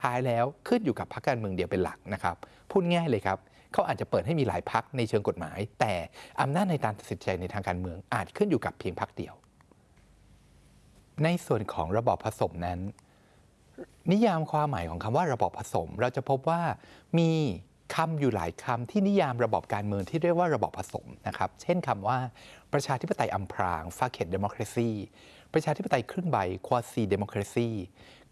ท้ายแล้วขึ้นอยู่กับพรรคการเมืองเดียวเป็นหลักนะครับพูดง่ายเลยครับเขาอาจจะเปิดให้มีหลายพรรคในเชิงกฎหมายแต่อำนาจในการตัดสินใจในทางการเมืองอาจขึ้นอยู่กับเพียงพรรคเดียวในส่วนของระบอบผสมนั้นนิยามความหมายของคำว่าระบอบผสมเราจะพบว่ามีคำอยู่หลายคำที่นิยามระบอบการเมืองที่เรียกว่าระบอบผสมนะครับเช่นคำว่าประชาธิปไตยอำพราง Facet Democracy ประชาธิปไตยครึ่งใบ Quasi Democracy